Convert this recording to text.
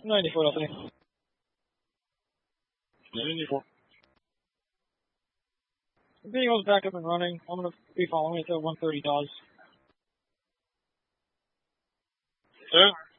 94, I think. 94. The video's back up and running. I'm going to be following it at 130 dollars. Sir?